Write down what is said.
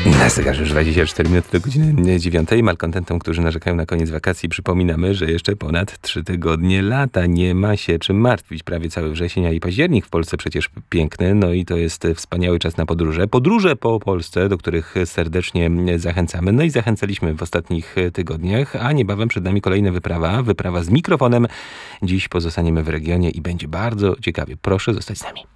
Na zegarze już 24 minuty do godziny 9. Malkontentom, którzy narzekają na koniec wakacji, przypominamy, że jeszcze ponad 3 tygodnie lata. Nie ma się czym martwić. Prawie cały wrzesień, a i październik w Polsce przecież piękny. No i to jest wspaniały czas na podróże. Podróże po Polsce, do których serdecznie zachęcamy. No i zachęcaliśmy w ostatnich tygodniach, a niebawem przed nami kolejna wyprawa. Wyprawa z mikrofonem. Dziś pozostaniemy w regionie i będzie bardzo ciekawie. Proszę zostać z nami.